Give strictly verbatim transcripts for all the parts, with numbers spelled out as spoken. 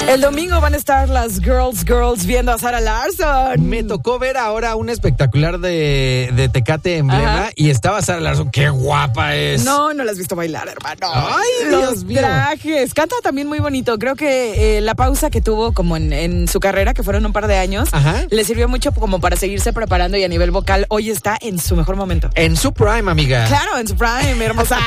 El domingo van a estar las Girls Girls viendo a Sara Larsson. Me tocó ver ahora un espectacular de, de Tecate Emblema. Ajá. Y estaba Sara Larsson. ¡Qué guapa es! No, no la has visto bailar, hermano. ¡Ay, Los Dios mío! trajes. Canta también muy bonito. Creo que eh, la pausa que tuvo como en, en su carrera, que fueron un par de años, Ajá. le sirvió mucho como para seguirse preparando y a nivel vocal hoy está en su mejor momento. En su prime, amiga. Claro, en su prime, hermosa.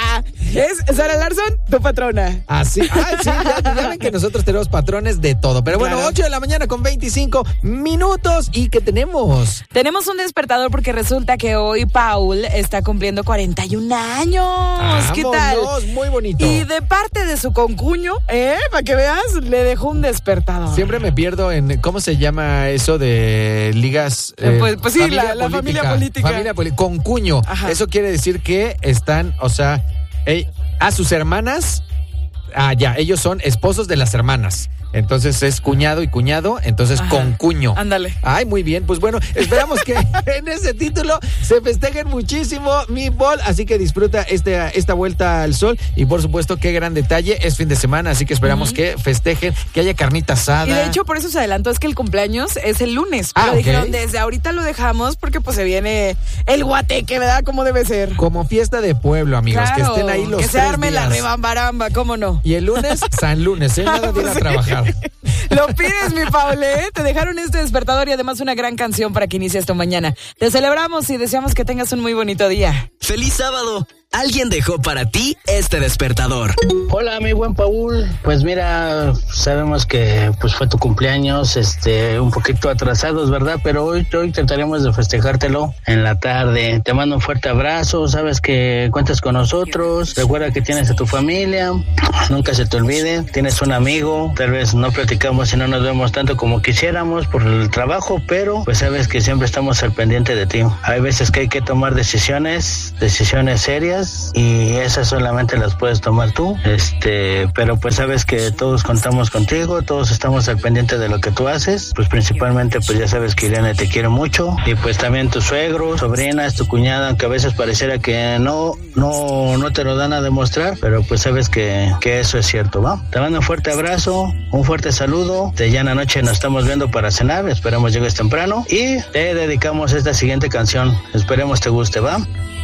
Es Sara Larsson, tu patrona. Así, ah, sí, ya, ya ven que nosotros tenemos patrones de todo. Pero bueno, claro. ocho de la mañana con veinticinco minutos. ¿Y qué tenemos? Tenemos un despertador porque resulta que hoy Paul está cumpliendo cuarenta y un años. Vámonos, ¿qué tal? Muy bonito. Y de parte de su concuño, ¿eh? Para que veas, le dejó un despertador. Siempre me pierdo en, ¿cómo se llama eso de ligas? Eh, pues, pues sí, la, la familia política. Familia política. Concuño. Ajá. Eso quiere decir que están, o sea, eh, a sus hermanas. Ah, ya, ellos son esposos de las hermanas. Entonces es cuñado y cuñado, entonces Ajá. concuño. Ándale. Ay, muy bien. Pues bueno, esperamos que en ese título se festejen muchísimo, mi Paul. Así que disfruta este, esta vuelta al sol. Y por supuesto, qué gran detalle. Es fin de semana, así que esperamos uh-huh. que festejen, que haya carnita asada. Y de hecho, por eso se adelantó, es que el cumpleaños es el lunes. Ah, Pero okay. dijeron, desde ahorita lo dejamos porque pues se viene el guateque, ¿verdad? Como debe ser. Como fiesta de pueblo, amigos. Claro, que estén ahí los que se tres arme días. La rebambaramba, ¿cómo no? Y el lunes, San Lunes, ¿eh? Nada de ir a trabajar. Lo pides, mi Paul, ¿eh? Te dejaron este despertador y además una gran canción para que inicies tu mañana. Te celebramos y deseamos que tengas un muy bonito día. ¡Feliz sábado! Alguien dejó para ti este despertador. Hola, mi buen Paul. Pues mira, sabemos que pues fue tu cumpleaños, este, un poquito atrasados, ¿verdad? Pero hoy, hoy trataremos de festejártelo en la tarde. Te mando un fuerte abrazo, sabes que cuentas con nosotros. Recuerda que tienes a tu familia, nunca se te olvide. Tienes un amigo, tal vez no platicamos y no nos vemos tanto como quisiéramos por el trabajo, pero pues sabes que siempre estamos al pendiente de ti. Hay veces que hay que tomar decisiones, decisiones serias. Y esas solamente las puedes tomar tú, este, pero pues sabes que todos contamos contigo, todos estamos al pendiente de lo que tú haces, pues principalmente pues ya sabes que Irene te quiere mucho, y pues también tu suegro, sobrinas, tu cuñada, aunque a veces pareciera que no, no, no te lo dan a demostrar, pero pues sabes que, que eso es cierto, ¿va? Te mando un fuerte abrazo, un fuerte saludo, de ya en la noche nos estamos viendo para cenar, esperamos llegues temprano, y te dedicamos esta siguiente canción, esperemos te guste, ¿va?